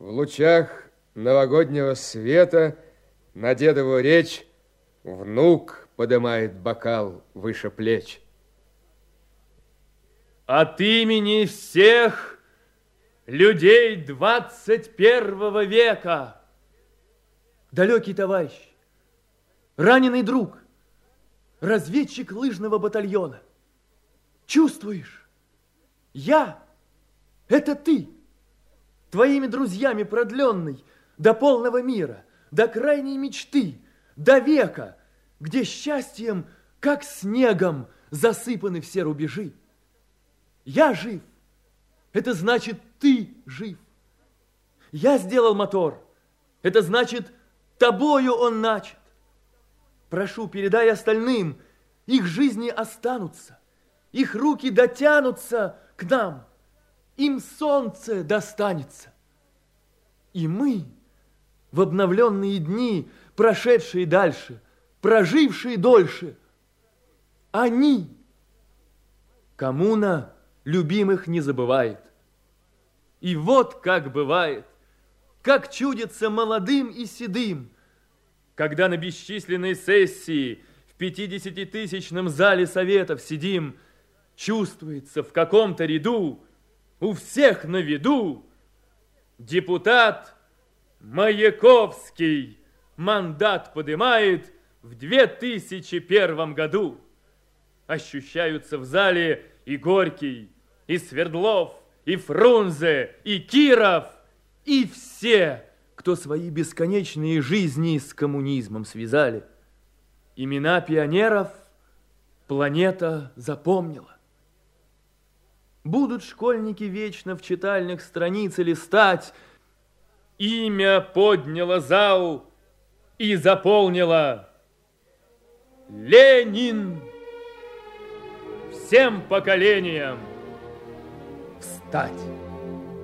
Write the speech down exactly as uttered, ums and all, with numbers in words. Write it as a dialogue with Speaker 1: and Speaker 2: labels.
Speaker 1: В лучах новогоднего света на дедову речь внук подымает бокал выше плеч.
Speaker 2: От имени всех людей двадцать первого века, далекий товарищ, раненый друг, разведчик лыжного батальона, чувствуешь? Я – это ты, твоими друзьями продленный до полного мира, до крайней мечты, до века, где счастьем, как снегом, засыпаны все рубежи. Я жив. Это значит, ты жив. Я сделал мотор. Это значит, тобою он начат. Прошу, передай остальным, их жизни останутся, их руки дотянутся к нам, им солнце достанется. И мы, в обновленные дни, прошедшие дальше, прожившие дольше, они, коммуна, любимых не забывает. И вот как бывает, как чудится молодым и седым, когда на бесчисленной сессии в пятидесятитысячном зале советов сидим, чувствуется в каком-то ряду, у всех на виду, депутат Маяковский мандат подымает в две тысячи первом году. Ощущаются в зале и Горький, и Свердлов, и Фрунзе, и Киров, и все, кто свои бесконечные жизни с коммунизмом связали. Имена пионеров планета запомнила. Будут школьники вечно в читальных страницы листать. Имя подняло зал и заполнило Ленин. Всем поколениям встать!